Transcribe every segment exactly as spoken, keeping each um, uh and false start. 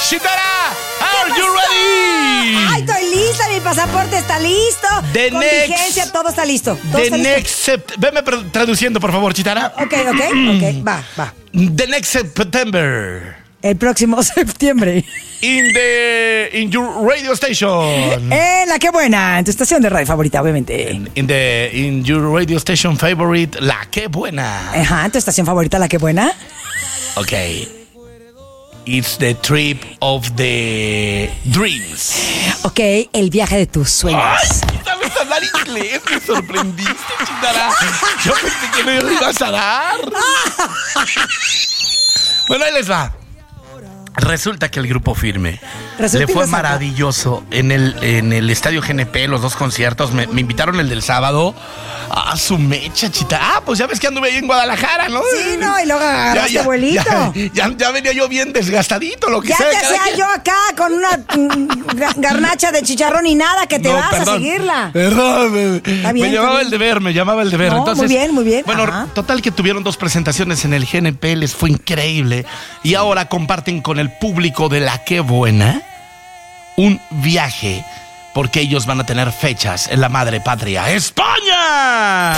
Chitara, are you ready? Ay, estoy lista, mi pasaporte está listo. The Con next, vigencia, todo está listo. Todo the está listo. next sept- Veme pro- traduciendo, por favor, Chitara. Ok, ok, ok, va, va. The next September. El próximo septiembre. In the in your radio station. En la que buena, en tu estación de radio favorita, obviamente. In the in your radio station favorite, La Que Buena. Ajá, en tu estación favorita, la que buena. Okay. It's the trip of the dreams. Ok, el viaje de tus sueños. ¡Ay! ¿Sabes hablar inglés? Me sorprendiste, Chitara. Yo pensé que me lo ibas a dar. Bueno, ahí les va. Resulta que el Grupo Firme Resulta le fue y resalta. maravilloso en el, en el Estadio G N P, los dos conciertos. Me, me invitaron el del sábado. Ah, su mecha, Chita. Ah, pues ya ves que anduve ahí en Guadalajara, ¿no? Sí, no, y luego agarraste ya, abuelito. Ya, ya, ya venía yo bien desgastadito, lo que Ya sea. te cada hacía quien. yo acá con una mm, ga- garnacha de chicharrón y nada, que te No, vas perdón, a seguirla. Perdón, me, Está bien, me está llamaba bien. el deber, me llamaba el deber. No, Entonces, muy bien, muy bien. Bueno, Ajá. total que tuvieron dos presentaciones en el G N P, les fue increíble. Y ahora comparten con el público de La Que Buena un viaje, porque ellos van a tener fechas en la madre patria, ¡España!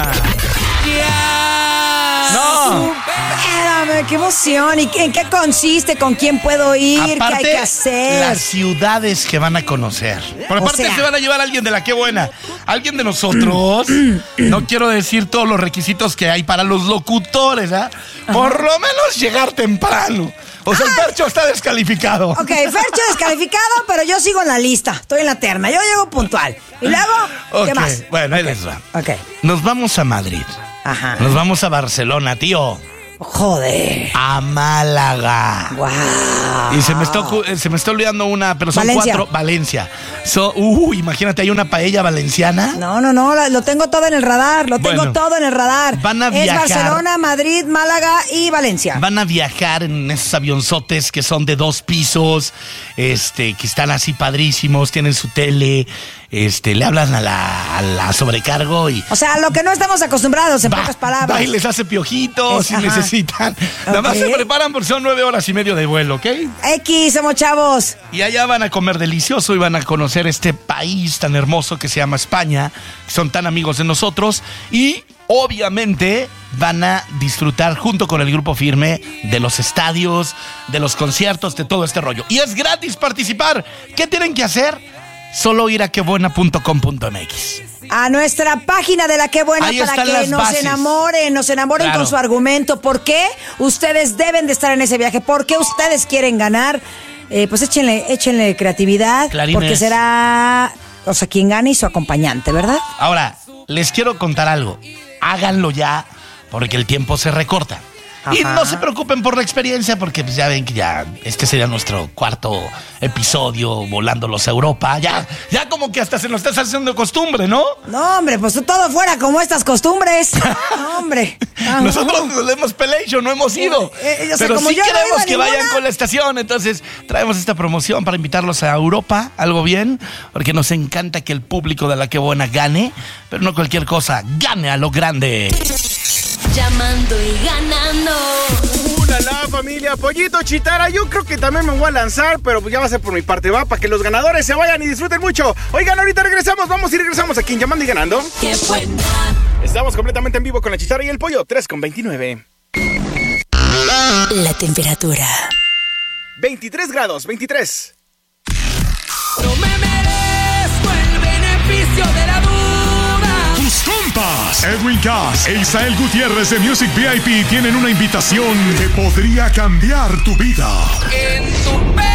No. Espérame, qué emoción. ¿Y en qué consiste? ¿Con quién puedo ir? Aparte, ¿Qué hay que hacer? las ciudades que van a conocer. Por aparte, sea- se van a llevar a alguien de La Que Buena. Alguien de nosotros. No quiero decir todos los requisitos que hay para los locutores, ¿ah? Por lo menos llegar temprano. O sea, el Percho está descalificado. Ok, Fercho descalificado, pero yo sigo en la lista. Estoy en la terna. Yo llego puntual. Y luego, ¿qué Ok, más? bueno, ahí les va. Ok. Nos vamos a Madrid. Ajá. Nos vamos a Barcelona, tío. Joder. A Málaga. Wow. Y se me está ocu- se me está olvidando una, pero son Valencia. cuatro. Valencia. So, uh, imagínate, hay una paella valenciana. No, no, no, la- lo tengo todo en el radar, lo tengo Bueno, todo en el radar. van a Es viajar. Barcelona, Madrid, Málaga y Valencia. Van a viajar en esos avionzotes que son de dos pisos, este, que están así padrísimos, tienen su tele, este, le hablan a la, a la sobrecargo y O sea, lo que no estamos acostumbrados, en va, pocas palabras. va y les hace piojitos Es- si ajá. necesitan. Nada más Ok. se preparan porque son nueve horas y medio de vuelo, ¿ok? X, somos chavos. Y allá van a comer delicioso y van a conocer este país tan hermoso que se llama España, que son tan amigos de nosotros y obviamente van a disfrutar junto con el Grupo Firme de los estadios, de los conciertos, de todo este rollo. Y es gratis participar. ¿Qué tienen que hacer? Solo ir a quebuena punto com punto m x. A nuestra página de La Que Buena Ahí para están que las nos bases. enamoren, nos enamoren Claro. con su argumento. ¿Por qué ustedes deben de estar en ese viaje? ¿Por qué ustedes quieren ganar? Eh, pues échenle, échenle creatividad. Clarines. Porque será, o sea, quien gane y su acompañante, ¿verdad? Ahora, les quiero contar algo. Háganlo ya, porque el tiempo se recorta. Y Ajá. no se preocupen por la experiencia, porque pues ya ven que ya este sería nuestro cuarto episodio volándolos a Europa. Ya, ya como que hasta se nos está haciendo costumbre, ¿no? No, hombre, pues todo fuera como estas costumbres. No, hombre. Ah, Nosotros nos hemos peleado, no hemos ido. Eh, eh, o sea, Pero como sí yo no he ido queremos a que vayan ninguna. con la estación. Entonces traemos esta promoción para invitarlos a Europa, algo bien, porque nos encanta que el público de La Que Buena gane, pero no cualquier cosa, gane a lo grande. Llamando y ganando. ¡Hola, la familia! Pollito Chitara, yo creo que también me voy a lanzar, pero pues ya va a ser por mi parte, va, para que los ganadores se vayan y disfruten mucho. Oigan, ahorita regresamos, vamos y regresamos aquí en Llamando y Ganando. ¡Qué buena! Estamos completamente en vivo con la Chitara y el Pollo, tres con veintinueve. La temperatura. veintitrés grados, veintitrés. No me merezco el beneficio de la duda. Tus compas, Edwin Cass e Isael Gutiérrez de Music V I P tienen una invitación que podría cambiar tu vida. En tu perra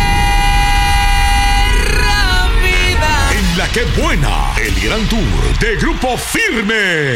vida. En La Que Buena, el gran tour de Grupo Firme.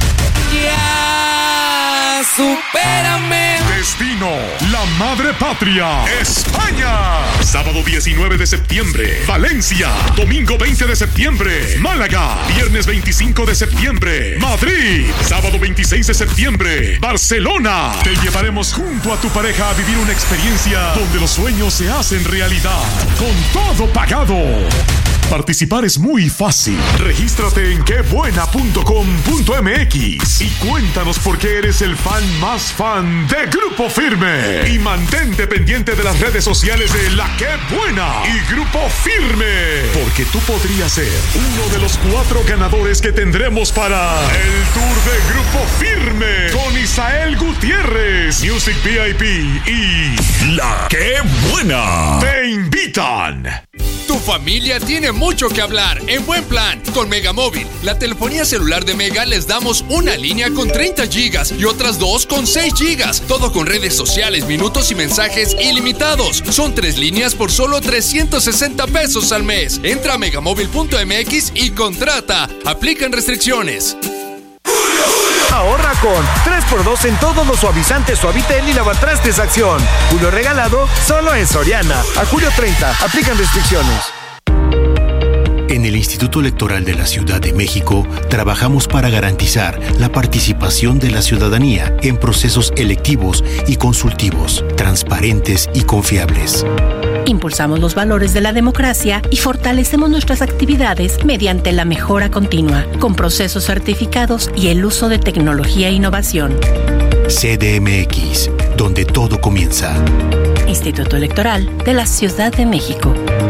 Ya, supérame. Destino, la madre patria, España. Sábado diecinueve de septiembre, Valencia. Domingo veinte de septiembre, Málaga. Viernes veinticinco de septiembre, Madrid. Sábado veintiséis de septiembre, Barcelona. Te llevaremos junto a tu pareja a vivir una experiencia donde los sueños se hacen realidad. Con todo pagado. Participar es muy fácil. Regístrate en qué buena punto com punto m x y cuéntanos por qué eres el fan más fan de Grupo Firme. Y mantente pendiente de las redes sociales de La Qué Buena y Grupo Firme, porque tú podrías ser uno de los cuatro ganadores que tendremos para el Tour de Grupo Firme con Isael Gutiérrez, Music V I P y La Qué Buena. Te invitan. Tu familia tiene mucho que hablar en Buen Plan. Con Megamóvil, la telefonía celular de Mega, les damos una línea con treinta gigas y otras dos con seis gigas. Todo con redes sociales, minutos y mensajes ilimitados. Son tres líneas por solo trescientos sesenta pesos al mes. Entra a megamóvil punto m x y contrata. Aplican restricciones. Ahorra con tres por dos en todos los suavizantes Suavitel y lavatrastes Acción. Julio regalado solo en Soriana. A julio treinta. Aplican restricciones. En el Instituto Electoral de la Ciudad de México trabajamos para garantizar la participación de la ciudadanía en procesos electivos y consultivos, transparentes y confiables. Impulsamos los valores de la democracia y fortalecemos nuestras actividades mediante la mejora continua, con procesos certificados y el uso de tecnología e innovación. C D M X, donde todo comienza. Instituto Electoral de la Ciudad de México.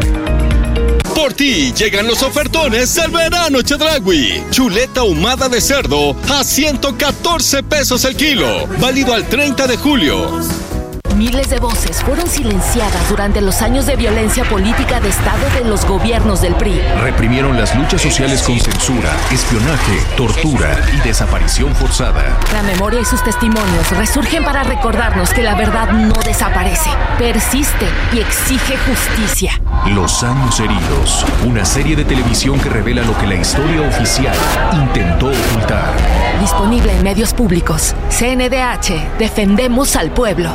Por ti llegan los ofertones del verano Chedraui. Chuleta ahumada de cerdo a ciento catorce pesos el kilo. Válido al treinta de julio. Miles de voces fueron silenciadas durante los años de violencia política de Estado de los gobiernos del P R I. Reprimieron las luchas sociales con censura, espionaje, tortura y desaparición forzada. La memoria y sus testimonios resurgen para recordarnos que la verdad no desaparece, persiste y exige justicia. Los años heridos, una serie de televisión que revela lo que la historia oficial intentó ocultar. Disponible en medios públicos. C N D H, defendemos al pueblo.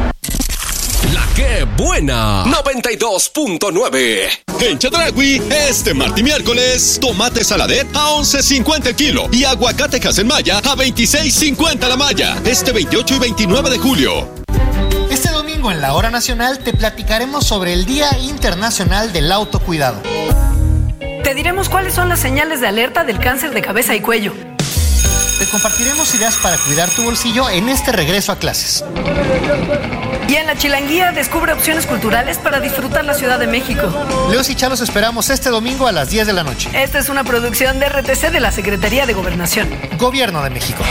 La Qué Buena noventa y dos punto nueve. En Chedraui, este martes y miércoles, tomate saladet a once cincuenta el kilo y aguacate Hasenmaya a veintiséis cincuenta la malla. Este veintiocho y veintinueve de julio. Este domingo en la Hora Nacional te platicaremos sobre el Día Internacional del Autocuidado. Te diremos cuáles son las señales de alerta del cáncer de cabeza y cuello. Te compartiremos ideas para cuidar tu bolsillo en este regreso a clases. Y en la Chilanguía descubre opciones culturales para disfrutar la Ciudad de México. Leos y Chalos esperamos este domingo a las diez de la noche. Esta es una producción de R T C de la Secretaría de Gobernación. Gobierno de México.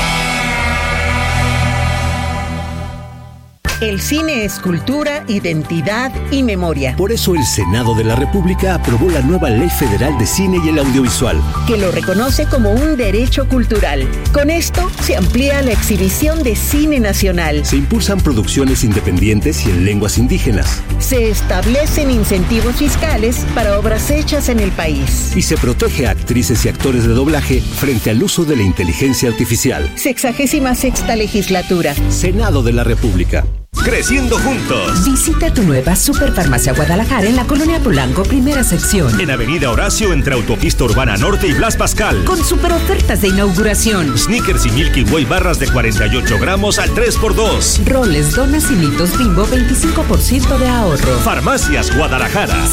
El cine es cultura, identidad y memoria. Por eso el Senado de la República aprobó la nueva Ley Federal de Cine y el Audiovisual, que lo reconoce como un derecho cultural. Con esto se amplía la exhibición de cine nacional. Se impulsan producciones independientes y en lenguas indígenas. Se establecen incentivos fiscales para obras hechas en el país. Y se protege a actrices y actores de doblaje frente al uso de la inteligencia artificial. Sexagésima sexta legislatura. Senado de la República. Creciendo juntos. Visita tu nueva Superfarmacia Guadalajara en la Colonia Polanco, primera sección. En Avenida Horacio, entre Autopista Urbana Norte y Blas Pascal. Con super ofertas de inauguración. Snickers y Milky Way barras de cuarenta y ocho gramos al tres por dos. Roles, donas y mitos Bimbo, veinticinco por ciento de ahorro. Farmacias Guadalajara.